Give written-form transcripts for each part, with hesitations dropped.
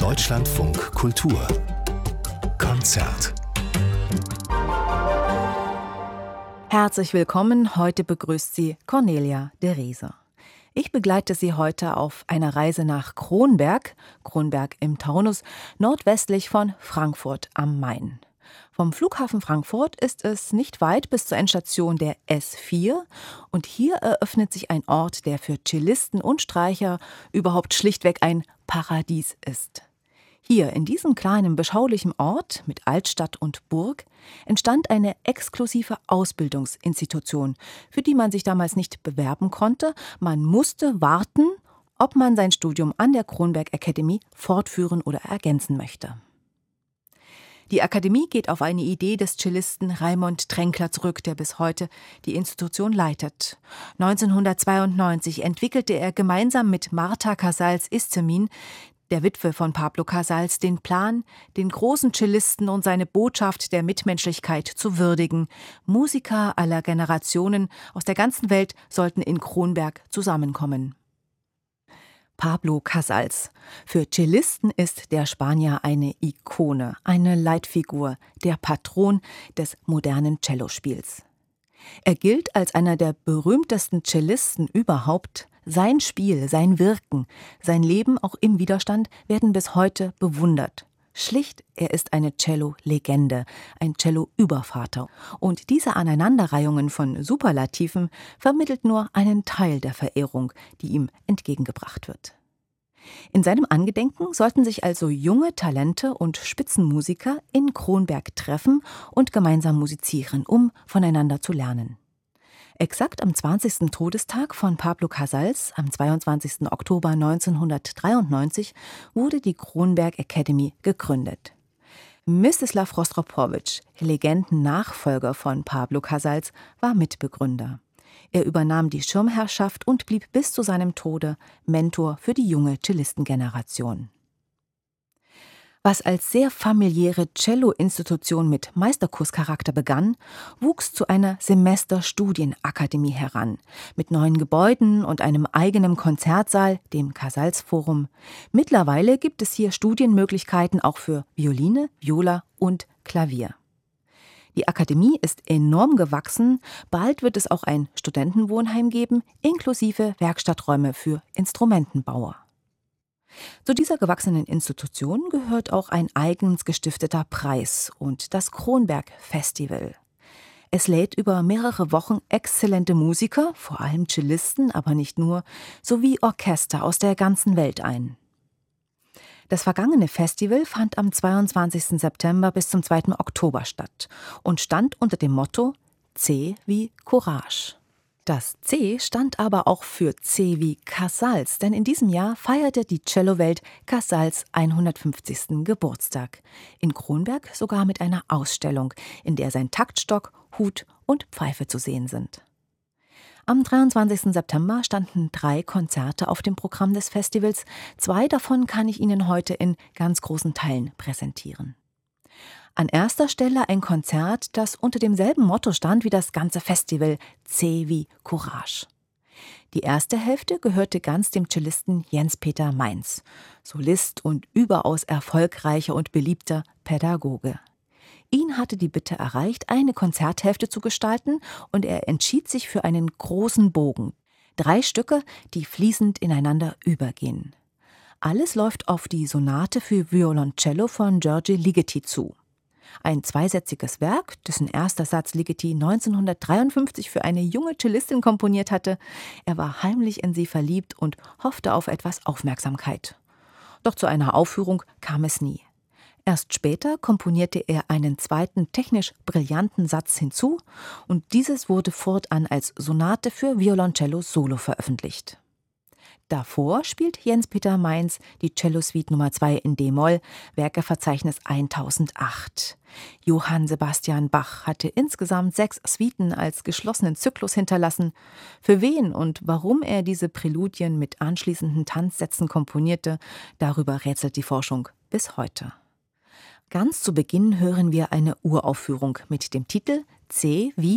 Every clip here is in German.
Deutschlandfunk Kultur Konzert. Herzlich willkommen, heute begrüßt Sie Cornelia de Reese. Ich begleite Sie heute auf einer Reise nach Kronberg im Taunus, nordwestlich von Frankfurt am Main. Vom Flughafen Frankfurt ist es nicht weit bis zur Endstation der S4 und hier eröffnet sich ein Ort, der für Cellisten und Streicher überhaupt schlichtweg ein Paradies ist. Hier, in diesem kleinen, beschaulichen Ort mit Altstadt und Burg, entstand eine exklusive Ausbildungsinstitution, für die man sich damals nicht bewerben konnte. Man musste warten, ob man sein Studium an der Kronberg Academy fortführen oder ergänzen möchte. Die Akademie geht auf eine Idee des Cellisten Raimund Tränkler zurück, der bis heute die Institution leitet. 1992 entwickelte er gemeinsam mit Marta Casals-Izzemin, der Witwe von Pablo Casals, den Plan, den großen Cellisten und seine Botschaft der Mitmenschlichkeit zu würdigen. Musiker aller Generationen aus der ganzen Welt sollten in Kronberg zusammenkommen. Pablo Casals. Für Cellisten ist der Spanier eine Ikone, eine Leitfigur, der Patron des modernen Cellospiels. Er gilt als einer der berühmtesten Cellisten überhaupt. Sein Spiel, sein Wirken, sein Leben auch im Widerstand werden bis heute bewundert. Schlicht, er ist eine Cello-Legende, ein Cello-Übervater. Und diese Aneinanderreihungen von Superlativen vermittelt nur einen Teil der Verehrung, die ihm entgegengebracht wird. In seinem Angedenken sollten sich also junge Talente und Spitzenmusiker in Kronberg treffen und gemeinsam musizieren, um voneinander zu lernen. Exakt am 20. Todestag von Pablo Casals, am 22. Oktober 1993, wurde die Kronberg Academy gegründet. Mstislav Rostropowitsch, Legendennachfolger von Pablo Casals, war Mitbegründer. Er übernahm die Schirmherrschaft und blieb bis zu seinem Tode Mentor für die junge Cellistengeneration. Was als sehr familiäre Cello-Institution mit Meisterkurscharakter begann, wuchs zu einer Semesterstudienakademie heran, mit neuen Gebäuden und einem eigenen Konzertsaal, dem Casals-Forum. Mittlerweile gibt es hier Studienmöglichkeiten auch für Violine, Viola und Klavier. Die Akademie ist enorm gewachsen, bald wird es auch ein Studentenwohnheim geben, inklusive Werkstatträume für Instrumentenbauer. Zu dieser gewachsenen Institution gehört auch ein eigens gestifteter Preis und das Kronberg Festival. Es lädt über mehrere Wochen exzellente Musiker, vor allem Cellisten, aber nicht nur, sowie Orchester aus der ganzen Welt ein. Das vergangene Festival fand am 22. September bis zum 2. Oktober statt und stand unter dem Motto C wie Courage. Das C stand aber auch für C wie Casals, denn in diesem Jahr feierte die Cellowelt Casals 150. Geburtstag. In Kronberg sogar mit einer Ausstellung, in der sein Taktstock, Hut und Pfeife zu sehen sind. Am 23. September standen 3 Konzerte auf dem Programm des Festivals. 2 davon kann ich Ihnen heute in ganz großen Teilen präsentieren. An erster Stelle ein Konzert, das unter demselben Motto stand wie das ganze Festival, C wie Courage. Die erste Hälfte gehörte ganz dem Cellisten Jens-Peter Mainz, Solist und überaus erfolgreicher und beliebter Pädagoge. Ihn hatte die Bitte erreicht, eine Konzerthälfte zu gestalten, und er entschied sich für einen großen Bogen. 3 Stücke, die fließend ineinander übergehen. Alles läuft auf die Sonate für Violoncello von György Ligeti zu. Ein zweisätziges Werk, dessen erster Satz Ligeti 1953 für eine junge Cellistin komponiert hatte. Er war heimlich in sie verliebt und hoffte auf etwas Aufmerksamkeit. Doch zu einer Aufführung kam es nie. Erst später komponierte er einen zweiten technisch brillanten Satz hinzu und dieses wurde fortan als Sonate für Violoncello Solo veröffentlicht. Davor spielt Jens-Peter Mainz die Cello-Suite Nummer 2 in d-Moll, Werkeverzeichnis 1008. Johann Sebastian Bach hatte insgesamt 6 Suiten als geschlossenen Zyklus hinterlassen. Für wen und warum er diese Präludien mit anschließenden Tanzsätzen komponierte, darüber rätselt die Forschung bis heute. Ganz zu Beginn hören wir eine Uraufführung mit dem Titel C wie ...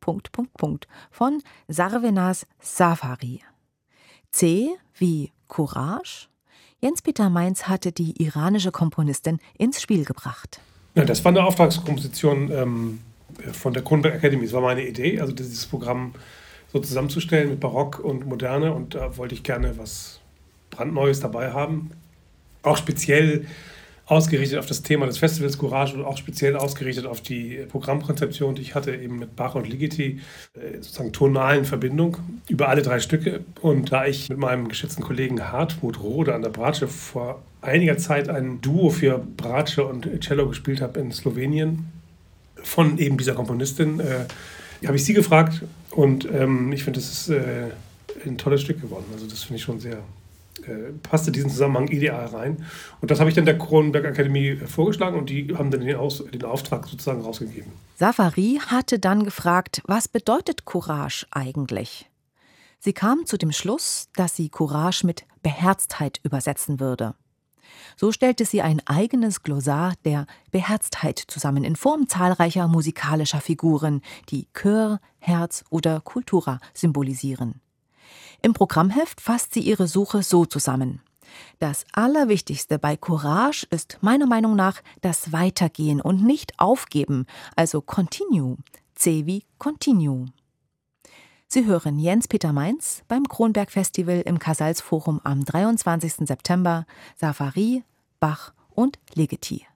von Sarvenas Safari. C wie Courage, Jens-Peter Mainz hatte die iranische Komponistin ins Spiel gebracht. Ja, das war eine Auftragskomposition von der Kronberg Academy. Das war meine Idee, also dieses Programm so zusammenzustellen mit Barock und Moderne. Und da wollte ich gerne was brandneues dabei haben. Auch speziell ausgerichtet auf das Thema des Festivals Courage und auch speziell ausgerichtet auf die Programmkonzeption, die ich hatte, eben mit Bach und Ligeti, sozusagen tonalen Verbindung über alle 3 Stücke. Und da ich mit meinem geschätzten Kollegen Hartmut Rohde an der Bratsche vor einiger Zeit ein Duo für Bratsche und Cello gespielt habe in Slowenien, von eben dieser Komponistin, habe ich sie gefragt und ich finde, das ist ein tolles Stück geworden. Also das finde ich schon sehr, passte diesen Zusammenhang ideal rein. Und das habe ich dann der Kronberg Akademie vorgeschlagen und die haben dann den Auftrag sozusagen rausgegeben. Safari hatte dann gefragt, was bedeutet Courage eigentlich? Sie kam zu dem Schluss, dass sie Courage mit Beherztheit übersetzen würde. So stellte sie ein eigenes Glossar der Beherztheit zusammen in Form zahlreicher musikalischer Figuren, die Chör, Herz oder Kultura symbolisieren. Im Programmheft fasst sie ihre Suche so zusammen: Das Allerwichtigste bei Courage ist meiner Meinung nach das Weitergehen und nicht aufgeben, also continue, C wie continue. Sie hören Jens-Peter Mainz beim Kronberg Festival im Casals Forum am 23. September, Safari, Bach und Ligeti.